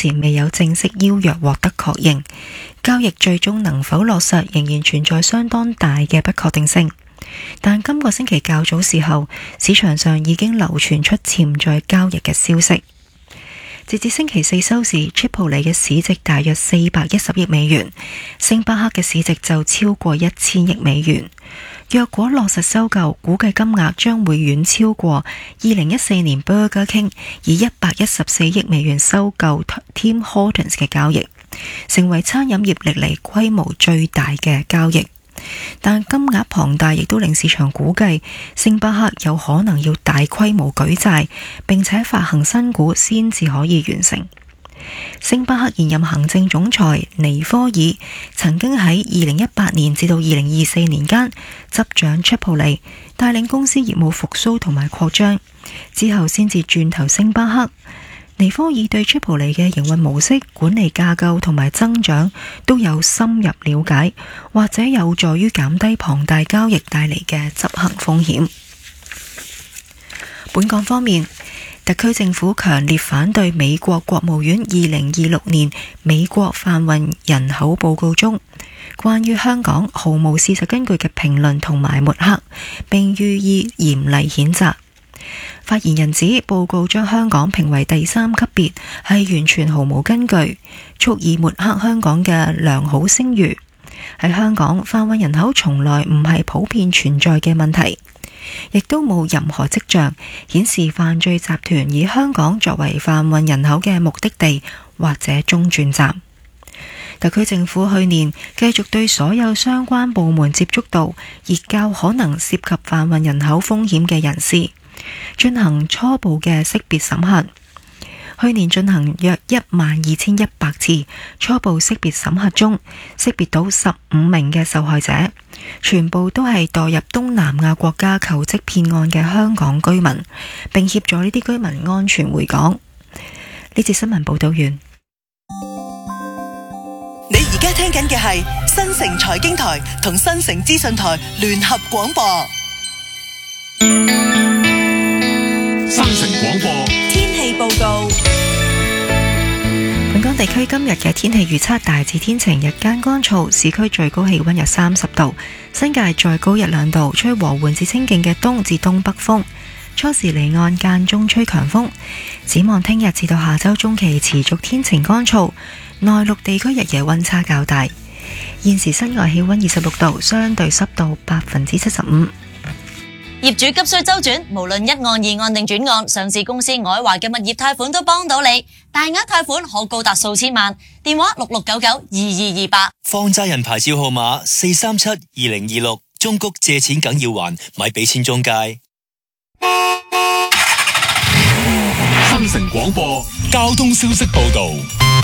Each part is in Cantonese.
時未有正式邀約獲得確認，交易最終能否落實仍然存在相當大嘅不確定性。但今個星期較早時候，市場上已經流傳出潛在交易嘅消息。截至星期四收市，Tripoli嘅市值大約410億美元，星巴克嘅市值就超過1000億美元。若果落實收購，估計金額將會遠超過2014年 Burger King 以114億美元收購 Tim Hortons 嘅交易，成為餐飲業歷嚟規模最大嘅交易。但金額龐大亦都令市場估計星巴克有可能要大規模舉債，並且發行新股先至可以完成。星巴克現任行政總裁尼科爾曾經喺2018年至到2024年間執掌 Tripoli， 帶領公司業務復甦同埋擴張，之後先至轉投星巴克。尼科爾對 Tripoli 嘅營運模式、管理架構同埋增長都有深入了解，或者有助於減低龐大交易帶嚟嘅執行風險。本港方面，特區政府強烈反對美國國務院2026年美國販運人口報告中關於香港毫無事實根據嘅評論同埋抹黑，並予以嚴厲譴責。發言人指報告將香港評為第3級別係完全毫無根據，蓄意抹黑香港嘅良好聲譽。喺香港，販運人口從來唔係普遍存在嘅問題，亦都冇任何跡象顯示犯罪集團以香港作為販運人口嘅目的地或者中轉站。特區政府去年繼續對所有相關部門接觸到而較可能涉及販運人口風險嘅人士，進行初步嘅識別審核。去年進行約12100次初步識別審核中，識別到15名嘅受害者，全部都係墮入東南亞國家求職騙案嘅香港居民，並協助呢啲居民安全回港。呢節新聞報道完。 你而家聽緊嘅係新城財經台同新城資訊台聯合廣播。 新城廣播天氣報告。 本港地區今日嘅天氣預測大致天晴，日間乾燥，市區最高氣溫約30度，新界再高1-2度，吹和緩至清勁嘅東至東北風，初時離岸間中吹強風。展望聽日至到下周中期持續天晴乾燥，內陸地區日夜溫差較大。現時室外氣溫26度，相對濕度75%。 業主急需周轉，無論一案、二案定轉案，上市公司愛華嘅物業貸款都幫到你。大額貸款可高達數千萬。電話66992228。 放債人牌照號碼4372026。中谷借錢梗要還，咪俾錢中介。 新城廣播交通消息報道。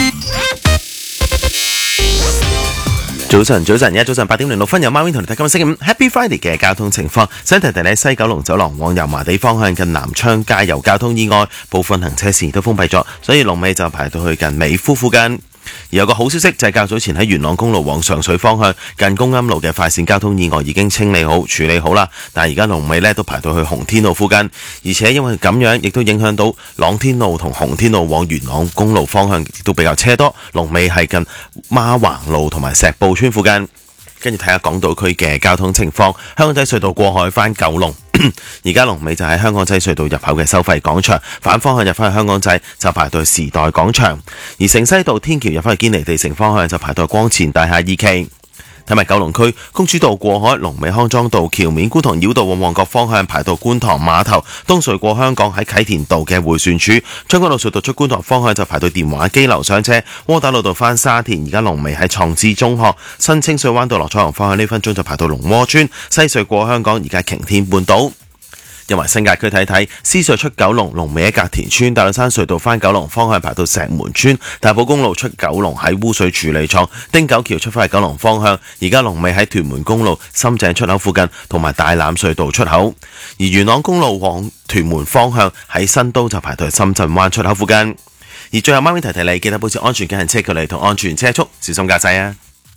早晨，而家早上8點06分，由 Marvin 同你睇今日星期五 Happy Friday 嘅交通情況。想提提你西九龍走廊往油麻地方向近南昌街有交通意外，部分行車線都封閉咗，所以龍尾就排到去近美孚附近。而有個好消息就係較早前喺元朗公路往上水方向近公庵路嘅快線交通意外已經清理好處理好啦，但係而家龍尾呢都排到去洪天路附近，而且因為咁樣亦都影響到朗天路同洪天路往元朗公路方向亦都比較車多，龍尾係近孖橫路同埋石埔村附近。跟住睇下港島區嘅交通情況，香港仔隧道過海返九龍，而家龍尾就喺香港仔隧道入口嘅收費廣場，反方向入返去香港仔就排到時代廣場，而城西道天橋入返去堅尼地城方向就排到光前大廈2期。睇埋九龍區公主道過海、龍尾康莊道橋面、觀塘繞道往旺角方向排到觀塘碼頭，東隧過香港喺啟田道嘅迴旋處，將軍澳隧道出觀塘方向就排到電話機樓上車，窩打老道返沙田，而家龍尾喺創智中學，新清水灣道落彩虹方向呢分鐘就排到龍窩村，西隧過香港而家擎天半島。因為新界區睇睇，獅隧出九龍，龍尾喺隔田村；大老山隧道返九龍方向排到石門村；大埔公路出九龍喺污水處理廠；汀九橋出返去九龍方向，而家龍尾喺屯門公路深井出口附近，同埋大欖隧道出口；而元朗公路往屯門方向喺新都就排到深圳灣出口附近。而最後媽咪提提你，記得保持安全嘅行車距離同安全車速，小心駕駛啊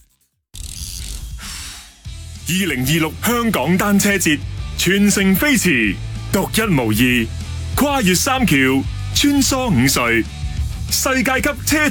！2026香港單車節全城飛馳，獨一無二，跨越3橋，穿梭5隧，世界級車